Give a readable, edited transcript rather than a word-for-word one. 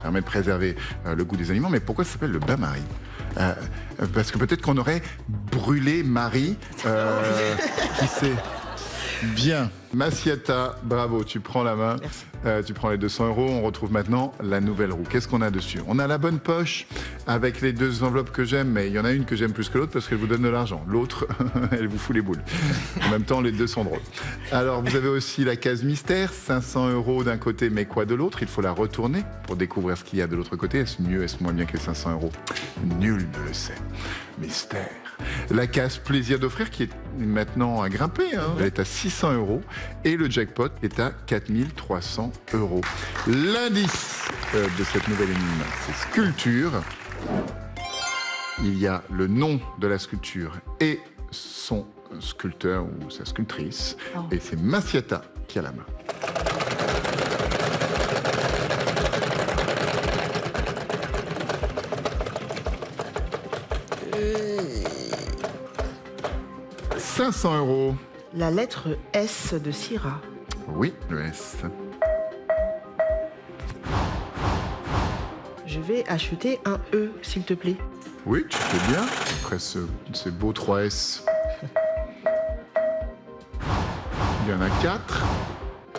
Ça permet de préserver le goût des aliments. Mais pourquoi ça s'appelle le bain-marie? Parce que peut-être qu'on aurait brûlé Marie. Qui sait? Bien. Massiata, bravo, tu prends la main. Tu prends les 200 €. On retrouve maintenant la nouvelle roue. Qu'est-ce qu'on a dessus? On a la bonne poche avec les deux enveloppes que j'aime, mais il y en a une que j'aime plus que l'autre parce qu'elle vous donne de l'argent. L'autre, elle vous fout les boules. En même temps, les deux sont drôles. Alors, vous avez aussi la case mystère, 500 € d'un côté, mais quoi de l'autre? Il faut la retourner pour découvrir ce qu'il y a de l'autre côté. Est-ce mieux, est-ce moins bien que les 500 €? Nul ne le sait. Mystère. La case plaisir d'offrir qui est maintenant à grimper, hein. Elle est à 600 € et le jackpot est à 4300 €. L'indice de cette nouvelle énigme, c'est sculpture. Il y a le nom de la sculpture et son sculpteur ou sa sculptrice. Et c'est Massiata qui a la main. « 500 €. La lettre S de Syrah. Oui, le S. Je vais acheter un E, s'il te plaît. Oui, tu fais bien. Après ces beaux 3 S. Il y en a 4.